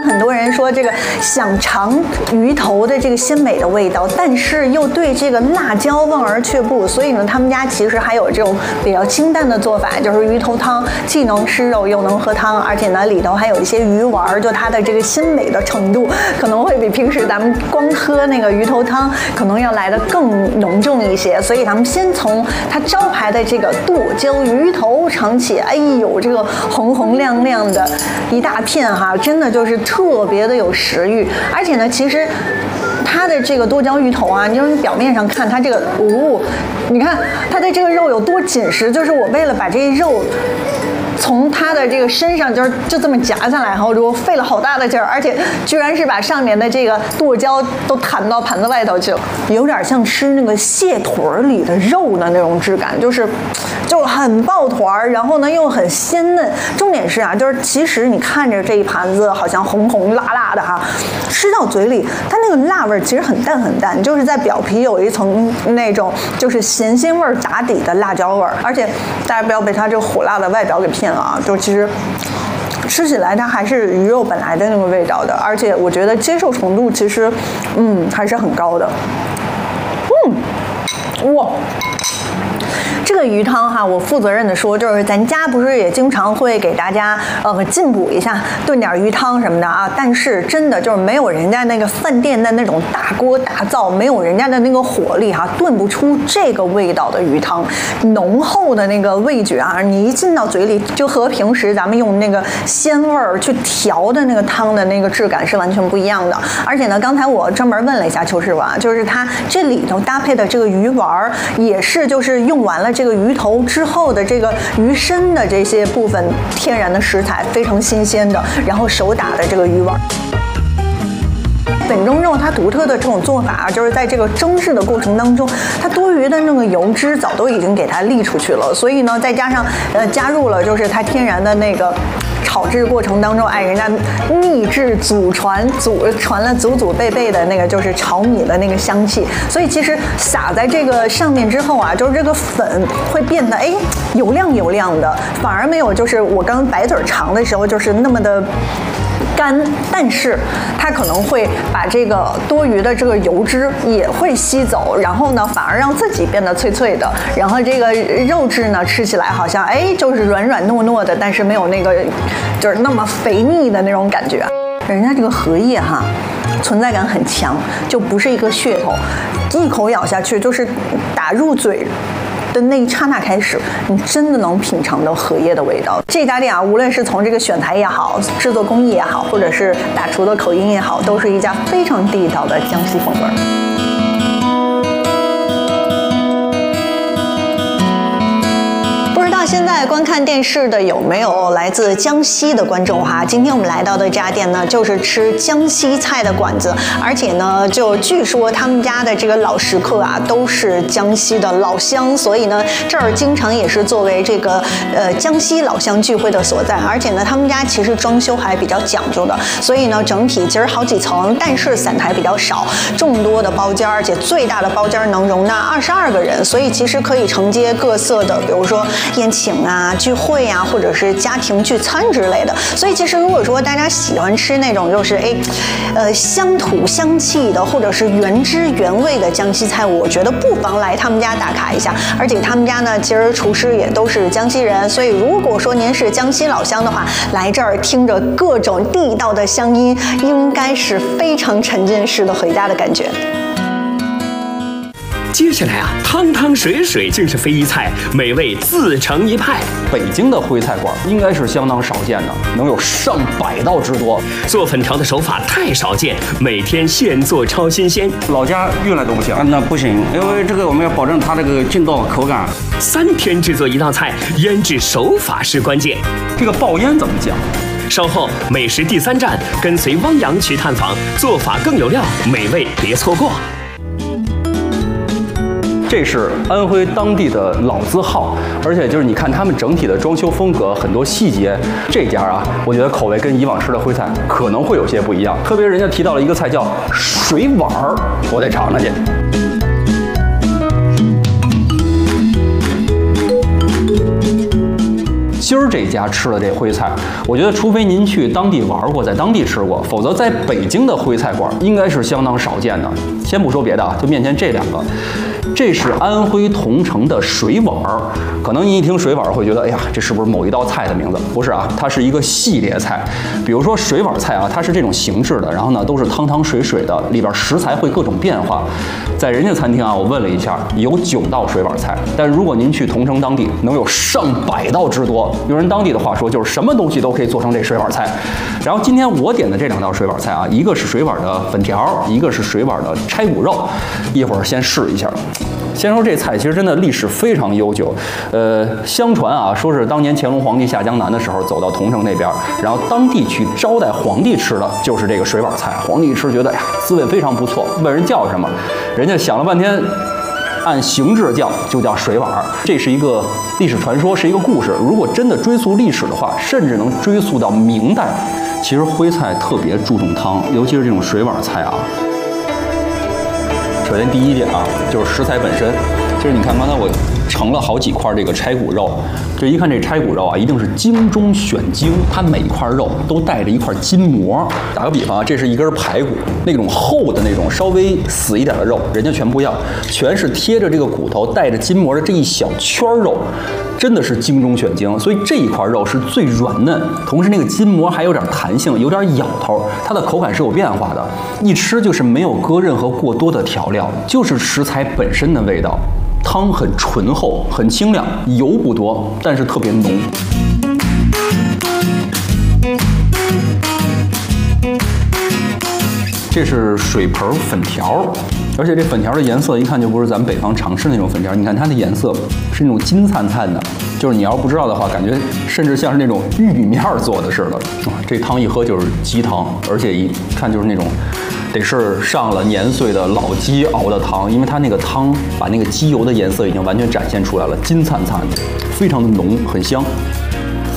很多人说这个想尝鱼头的这个鲜美的味道，但是又对这个辣椒望而却步，所以呢，他们家其实还有这种比较清淡的做法，就是鱼头汤，既能吃肉又能喝汤，而且呢里头还有一些鱼丸，就它的这个鲜美的程度可能会比平时咱们光喝那个鱼头汤可能要来得更浓重一些，所以咱们先从它招牌的这个剁椒鱼头尝起。哎呦，这个红红亮亮的一大片哈，真的就是特别的有食欲。而且呢，其实它的这个剁椒鱼头啊，你从表面上看，它这个你看它的这个肉有多紧实，就是我为了把这肉从它的这个身上就这么夹下来，然后我费了好大的劲儿，而且居然是把上面的这个剁椒都弹到盘子外头去了，有点像吃那个蟹腿里的肉的那种质感，就很爆团，然后呢又很鲜嫩。重点是啊，就是其实你看着这一盘子好像红红辣辣的哈，吃到嘴里它那个辣味其实很淡很淡，就是在表皮有一层那种就是咸鲜味打底的辣椒味，而且大家不要被它这个火辣的外表给骗了啊，就其实吃起来它还是鱼肉本来的那个味道的，而且我觉得接受程度其实还是很高的。哇，这个鱼汤哈，我负责任的说，就是咱家不是也经常会给大家进补一下，炖点鱼汤什么的啊。但是真的就是没有人家那个饭店的那种大锅大灶，没有人家的那个火力哈，炖不出这个味道的鱼汤，浓厚的那个味觉啊，你一进到嘴里，就和平时咱们用那个鲜味儿去调的那个汤的那个质感是完全不一样的。而且呢，刚才我专门问了一下邱师傅啊，就是它这里头搭配的这个鱼丸也是就是用完了这个鱼头之后的这个鱼身的这些部分天然的食材，非常新鲜的，然后手打的这个鱼丸。本蒸肉它独特的这种做法，就是在这个蒸制的过程当中，它多余的那个油脂早都已经给它沥出去了，所以呢，再加上加入了就是它天然的那个炒制过程当中，哎，人家秘制传了祖祖辈辈的那个就是炒米的那个香气，所以其实撒在这个上面之后啊，就是这个粉会变得油亮油亮的，反而没有就是我刚白嘴尝的时候就是那么的干，但是它可能会把这个多余的这个油脂也会吸走，然后呢反而让自己变得脆脆的，然后这个肉质呢吃起来好像就是软软糯糯的，但是没有那个就是那么肥腻的那种感觉。人家这个荷叶哈，存在感很强，就不是一个噱头，一口咬下去就是打入嘴的那一刹那开始，你真的能品尝到荷叶的味道。这家店啊，无论是从这个选材也好，制作工艺也好，或者是大厨的口音也好，都是一家非常地道的江西风味。现在观看电视的有没有来自江西的观众哈？今天我们来到的这家店呢，就是吃江西菜的馆子，而且呢，就据说他们家的这个老食客啊，都是江西的老乡，所以呢，这儿经常也是作为这个江西老乡聚会的所在。而且呢，他们家其实装修还比较讲究的，所以呢，整体其实好几层，但是散台比较少，众多的包间，而且最大的包间能容纳22个人，所以其实可以承接各色的，比如说宴请啊、聚会啊，或者是家庭聚餐之类的。所以其实如果说大家喜欢吃那种就是乡土香气的，或者是原汁原味的江西菜，我觉得不妨来他们家打卡一下。而且他们家呢，其实厨师也都是江西人，所以如果说您是江西老乡的话，来这儿听着各种地道的乡音，应该是非常沉浸式的回家的感觉。 接下来啊，汤汤水水竟是非遗菜，美味自成一派。 北京的徽菜馆应该是相当少见的，能有上百道之多。 做粉条的手法太少见，每天现做超新鲜。 老家原来都不行，那不行，因为这个我们要保证它这个劲道口感。 3天制作一道菜，腌制手法是关键。 这个爆腌怎么讲？ 稍后美食第3站，跟随汪洋去探访，做法更有料，美味别错过。 这是安徽当地的老字号，而且就是你看他们整体的装修风格，很多细节，这家啊，我觉得口味跟以往吃的徽菜可能会有些不一样。特别人家提到了一个菜叫水碗儿，我得尝尝去。 心儿这家吃的这徽菜，我觉得除非您去当地玩过，在当地吃过，否则在北京的徽菜馆应该是相当少见的。先不说别的啊，就面前这两个。这是安徽桐城的水碗儿，可能您一听水碗会觉得，哎呀，这是不是某一道菜的名字？不是啊，它是一个系列菜。比如说水碗菜啊，它是这种形制的，然后呢都是汤汤水水的，里边食材会各种变化。在人家餐厅啊，我问了一下，有9道水碗菜，但如果您去桐城当地，能有上百道之多。用人当地的话说，就是什么东西都可以做成这水碗菜。然后今天我点的这2道水碗菜啊，一个是水碗的粉条，一个是水碗的拆骨肉，一会儿先试一下。先说这菜，其实真的历史非常悠久。相传啊，说是当年乾隆皇帝下江南的时候，走到桐城那边，然后当地去招待皇帝吃的就是这个水碗菜。皇帝一吃觉得，哎呀，滋味非常不错，问人叫什么，人家想了半天，按形制叫就叫水碗。这是一个历史传说，是一个故事。如果真的追溯历史的话，甚至能追溯到明代。其实徽菜特别注重汤，尤其是这种水碗菜啊。首先第一点啊，就是食材本身。就是你看刚才我盛了好几块这个拆骨肉，这一看这拆骨肉啊，一定是精中选精，它每一块肉都带着一块筋膜。打个比方啊，这是一根排骨，那种厚的那种稍微死一点的肉，人家全不要，全是贴着这个骨头带着筋膜的这一小圈肉。真的是精中选精，所以这一块肉是最软嫩，同时那个筋膜还有点弹性，有点咬头，它的口感是有变化的，一吃就是没有搁任何过多的调料，就是食材本身的味道。汤很醇厚，很清亮，油不多，但是特别浓。这是水盆粉条，而且这粉条的颜色一看就不是咱们北方常吃那种粉条，你看它的颜色是那种金灿灿的，就是你要不知道的话，感觉甚至像是那种玉米面做的似的。这汤一喝就是鸡汤，而且一看就是那种得是上了年岁的老鸡熬的汤，因为它那个汤把那个鸡油的颜色已经完全展现出来了，金灿灿的，非常的浓，很香。